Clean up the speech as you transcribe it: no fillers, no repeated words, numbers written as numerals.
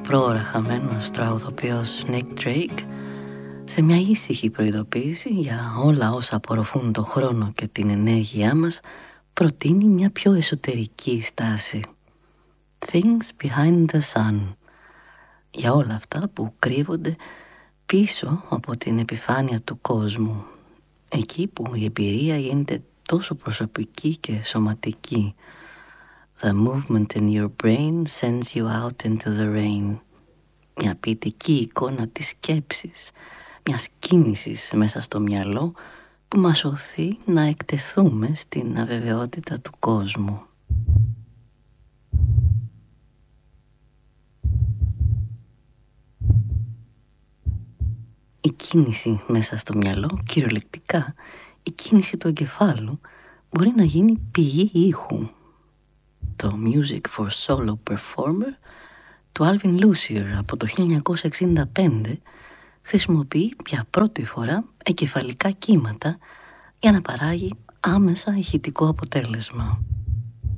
πρόωρα χαμένος τραγουδοποιός Nick Drake, σε μια ήσυχη προειδοποίηση για όλα όσα απορροφούν το χρόνο και την ενέργειά μας, προτείνει μια πιο εσωτερική στάση. Things behind the sun. Για όλα αυτά που κρύβονται πίσω από την επιφάνεια του κόσμου. Εκεί που η εμπειρία γίνεται τόσο προσωπική και σωματική. The movement in your brain sends you out into the rain. Μια ποιητική εικόνα της σκέψης, μιας κίνησης μέσα στο μυαλό που μας οθεί να εκτεθούμε στην αβεβαιότητα του κόσμου. Η κίνηση μέσα στο μυαλό, κυριολεκτικά, η κίνηση του εγκεφάλου, μπορεί να γίνει πηγή ήχου. Το Music for Solo Performer του Alvin Lucier από το 1965 χρησιμοποιεί για πρώτη φορά εγκεφαλικά κύματα για να παράγει άμεσα ηχητικό αποτέλεσμα.